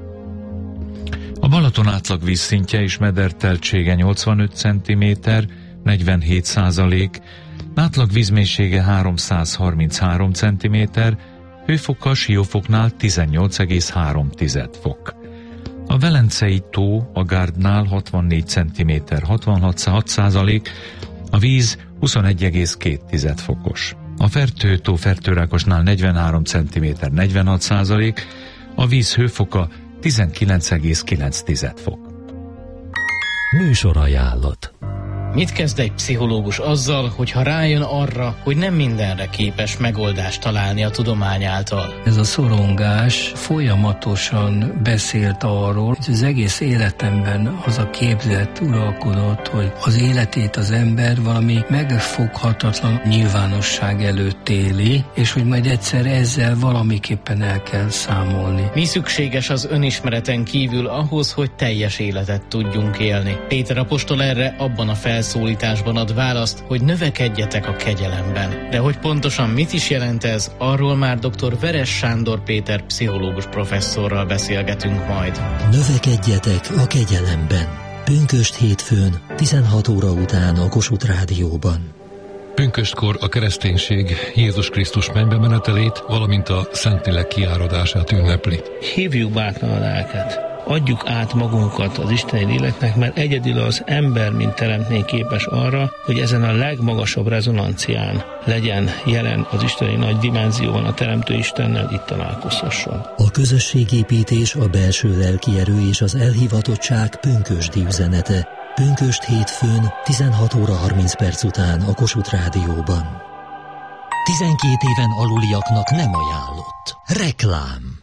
Speaker 3: A Balaton átlag vízszintje és mederteltsége nyolcvanöt centiméter, negyvenhét százalék, átlag vízmélysége háromszázharminchárom centiméter, hőfoka Siófoknál tizennyolc egész három fok. A Velencei tó a Gárdnál hatvannégy centiméter, hatvanhat százalék, a víz huszonegy egész két fokos. A Fertő-tó Fertőrákosnál negyvenhárom centiméter, negyvenhat százalék, a víz hőfoka tizenkilenc egész kilenc fok.
Speaker 21: Műsorajánlat.
Speaker 13: Mit kezd egy pszichológus azzal, hogyha rájön arra, hogy nem mindenre képes megoldást találni a tudomány által?
Speaker 14: Ez a szorongás folyamatosan beszélt arról, hogy az egész életemben az a képzet uralkodott, hogy az életét az ember valami megfoghatatlan nyilvánosság előtt éli, és hogy majd egyszer ezzel valamiképpen el kell számolni.
Speaker 13: Mi szükséges az önismereten kívül ahhoz, hogy teljes életet tudjunk élni? Péter apostol erre abban a felszólásban szólításban ad választ, hogy növekedjetek a kegyelemben. De hogy pontosan mit is jelent ez, arról már dr. Veres Sándor Péter pszichológus professzorral beszélgetünk majd.
Speaker 21: Növekedjetek a kegyelemben. Pünkösd hétfőn, tizenhat óra után a Kossuth Rádióban.
Speaker 2: Pünköstkor a kereszténység Jézus Krisztus mennybe menetelét, valamint a Szentlélek kiáradását ünnepli.
Speaker 15: Hívjuk bátran a lelket. adjuk át magunkat az isteni léleknek, mert egyedül az ember, mint teremtmény képes arra, hogy ezen a legmagasabb rezonancián legyen jelen az isteni nagy dimenzióban a Teremtő Istennel, itt találkozhasson.
Speaker 21: A közösségépítés, a belső lelki erő és az elhivatottság pünkösdi üzenete. Pünkösd hétfőn tizenhat óra harminc perc után a Kossuth Rádióban. tizenkét éven aluliaknak nem ajánlott. Reklám.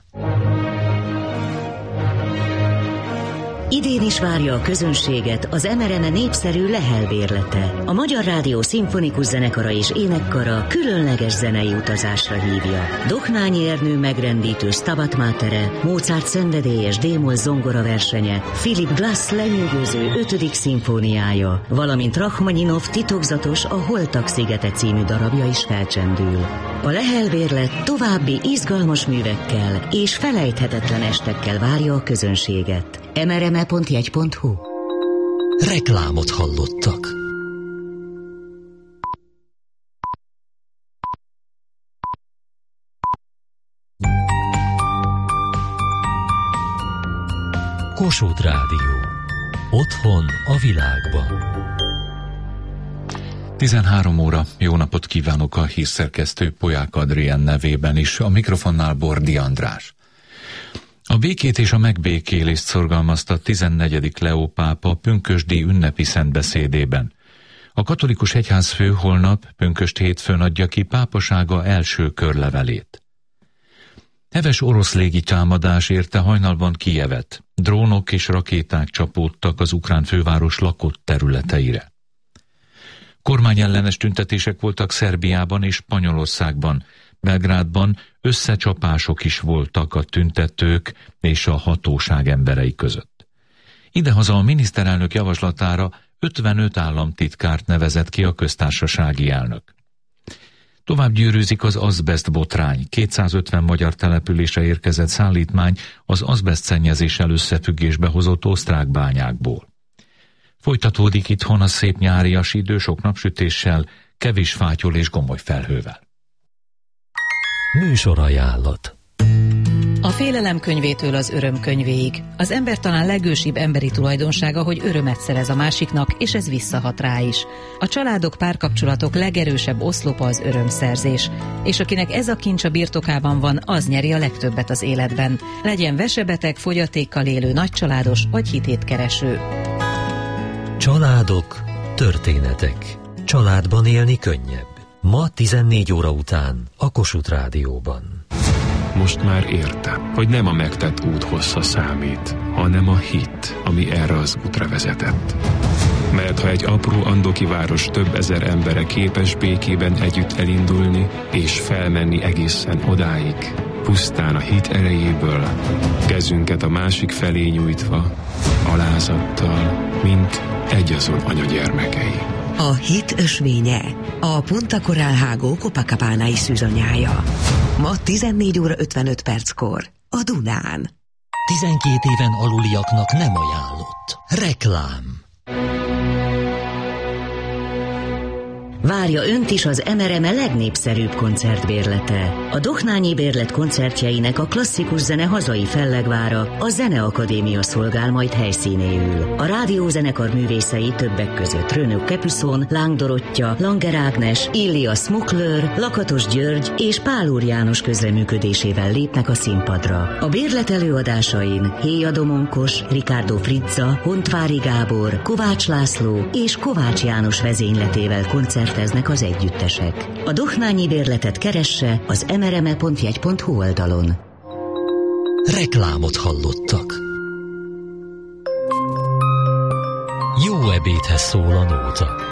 Speaker 16: Idén is várja a közönséget az em er em e népszerű Lehel bérlete. A Magyar Rádió Szimfonikus Zenekara és Énekkara különleges zenei utazásra hívja. Dohnányi Ernő megrendítő Stabat Matere, Mozart szenvedélyes D-moll zongora versenye, Philip Glass lenyűgöző ötödik szimfóniája, valamint Rachmaninov titokzatos A Holtak szigete című darabja is felcsendül. A Lehel bérlet további izgalmas művekkel és felejthetetlen estekkel várja a közönséget. em er em e pont jegy pont hu.
Speaker 21: Reklámot hallottak. Kossuth Rádió. Otthon a világban.
Speaker 3: tizenhárom óra, jó napot kívánok a hírszerkesztő Polyák Adrien nevében is, a mikrofonnál Bordi András. A békét és a megbékélést szorgalmazta tizennegyedik Leó pápa pünkösdi ünnepi szentbeszédében. A katolikus egyházfő holnap, pünkösd hétfőn adja ki pápasága első körlevelét. Heves orosz légitámadás érte hajnalban Kijevet. Drónok és rakéták csapódtak az ukrán főváros lakott területeire. Kormányellenes tüntetések voltak Szerbiában és Spanyolországban. Belgrádban összecsapások is voltak a tüntetők és a hatóság emberei között. Idehaza a miniszterelnök javaslatára ötvenöt államtitkárt nevezett ki a köztársasági elnök. Tovább gyűrűzik az azbest botrány. kétszázötven magyar településre érkezett szállítmány az azbestszennyezéssel összefüggésbe hozott osztrák bányákból. Folytatódik itthon a szép nyárias idő sok napsütéssel, kevés fátyol és gomoly felhővel.
Speaker 21: Műsorajánlat.
Speaker 17: A félelem könyvétől az öröm könyvéig. Az ember talán legősibb emberi tulajdonsága, hogy örömet szerez a másiknak, és ez visszahat rá is. A családok, párkapcsolatok legerősebb oszlopa az örömszerzés, és akinek ez a kincs a birtokában van, az nyeri a legtöbbet az életben. Legyen vesebeteg, fogyatékkal élő, nagycsaládos vagy hitétkereső.
Speaker 21: Családok, történetek. Családban élni könnyebb. Ma tizennégy óra után a Kossuth Rádióban.
Speaker 18: Most már értem, hogy nem a megtett út hossza számít, hanem a hit, ami erre az útra vezetett. Mert ha egy apró andoki város több ezer embere képes békében együtt elindulni és felmenni egészen odáig, pusztán a hit erejéből, kezünket a másik felé nyújtva, alázattal, mint egyazon anyagyermekei.
Speaker 19: A hit ösvénye, a Punta Coral Hágó Copacabana-i szűzanyája. Ma tizennégy óra ötvenöt perckor a Dunán.
Speaker 21: tizenkét éven aluliaknak nem ajánlott. Reklám.
Speaker 16: Várja önt is az em er em e legnépszerűbb koncertbérlete. A Dohnányi bérlet koncertjeinek a klasszikus zene hazai fellegvára, a Zeneakadémia szolgál majd helyszínéül. A rádiózenekar művészei többek között Rönök Kepüszon, Láng Dorottya, Langer Ágnes, Illia Smuklőr, Lakatos György és Pál Úr János közreműködésével lépnek a színpadra. A bérlet előadásain Héja Domonkos, Ricardo Frizza, Hontvári Gábor, Kovács László és Kovács János vezényletével koncert teznek az együttesek. A Dohnányi bérletet keresse az em er em e pont jegy pont hu oldalon.
Speaker 21: Reklámot hallottak. Jó ebédhez szól a nóta.